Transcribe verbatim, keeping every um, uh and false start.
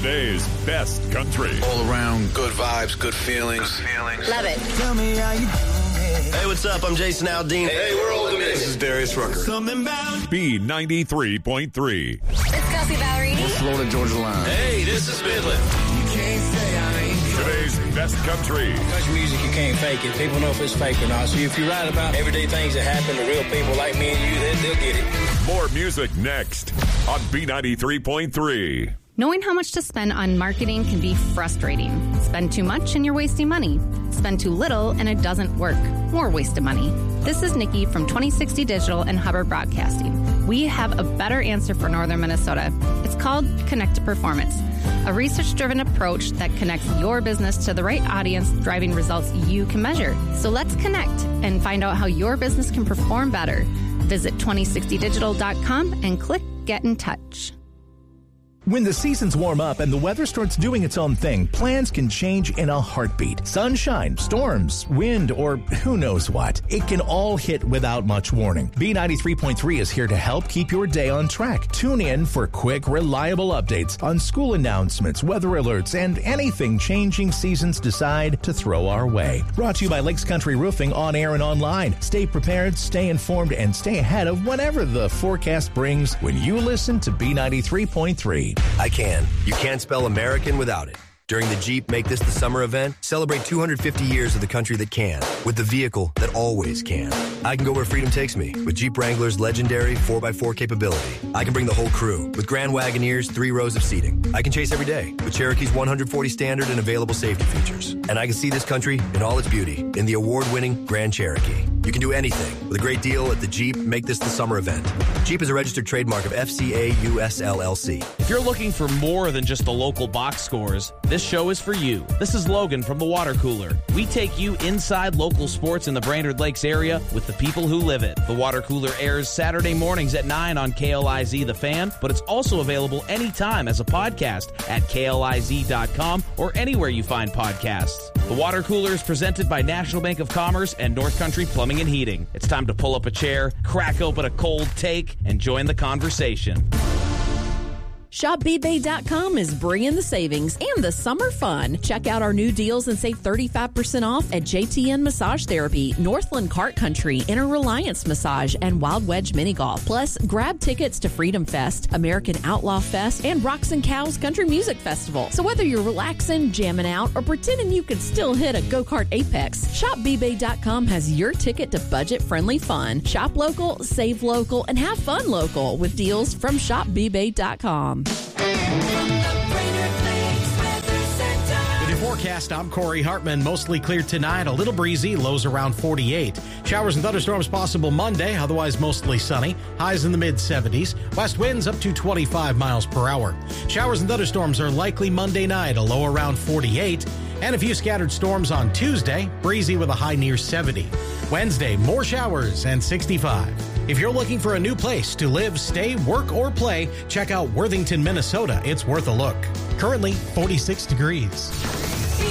Today's best country. All around good vibes, good feelings. Good feelings. Love it. Tell me how you doing. Hey, what's up? I'm Jason Aldean. Hey, we're Old Dominion. This is Darius Rucker. Something about B ninety-three point three. It's Kelsey Ballerini. Florida Georgia Line. Hey, this is Midland. you can't say I ain't. Today's best country. Country music, you can't fake it. People know if it's fake or not. So if you write about everyday things that happen to real people like me and you, they, they'll get it. More music next on B ninety-three point three. Knowing how much to spend on marketing can be frustrating. Spend too much and you're wasting money. Spend too little and it doesn't work. More wasted money. This is Nikki from twenty sixty Digital and Hubbard Broadcasting. We have a better answer for Northern Minnesota. It's called Connect to Performance, a research-driven approach that connects your business to the right audience, driving results you can measure. So let's connect and find out how your business can perform better. Visit twenty sixty digital dot com and click Get in Touch. When the seasons warm up and the weather starts doing its own thing, plans can change in a heartbeat. Sunshine, storms, wind, or who knows what. It can all hit without much warning. B ninety-three point three is here to help keep your day on track. Tune in for quick, reliable updates on school announcements, weather alerts, and anything changing seasons decide to throw our way. Brought to you by Lakes Country Roofing on air and online. Stay prepared, stay informed, and stay ahead of whatever the forecast brings when you listen to B ninety-three point three. I can. You can't spell American without it. During the Jeep Make This the Summer event, celebrate two hundred fifty years of the country that can, with the vehicle that always can. I can go where freedom takes me with Jeep Wrangler's legendary four by four capability. I can bring the whole crew with Grand Wagoneer's three rows of seating. I can chase every day with Cherokee's one hundred forty standard and available safety features. And I can see this country in all its beauty in the award-winning Grand Cherokee. You can do anything with a great deal at the Jeep Make This the Summer event. Jeep is a registered trademark of F C A U S L L C. If you're looking for more than just the local box scores, this show is for you. This is Logan from the Water Cooler. We take you inside local sports in the Brainerd Lakes area with the people who live it. The Water Cooler airs Saturday mornings at nine on K L I Z The Fan, but it's also available anytime as a podcast at K L I Z dot com or anywhere you find podcasts. The Water Cooler is presented by National Bank of Commerce and North Country Plumbing and Heating. It's time to pull up a chair, crack open a cold take, and join the conversation. Shop B Bay dot com is bringing the savings and the summer fun. Check out our new deals and save thirty-five percent off at J T N Massage Therapy, Northland Kart Country, Inner Reliance Massage, and Wild Wedge Mini Golf. Plus, grab tickets to Freedom Fest, American Outlaw Fest, and Rocks and Cows Country Music Festival. So whether you're relaxing, jamming out, or pretending you can still hit a go-kart apex, Shop B Bay dot com has your ticket to budget-friendly fun. Shop local, save local, and have fun local with deals from Shop B Bay dot com. With your forecast, I'm Corey Hartman. Mostly clear tonight, a little breezy, lows around forty-eight. Showers and thunderstorms possible Monday, otherwise mostly sunny. Highs in the mid seventies. West winds up to twenty-five miles per hour. Showers and thunderstorms are likely Monday night, a low around forty-eight. And a few scattered storms on Tuesday, breezy with a high near seventy. Wednesday, more showers and sixty-five. If you're looking for a new place to live, stay, work, or play, check out Worthington, Minnesota. It's worth a look. Currently, forty-six degrees.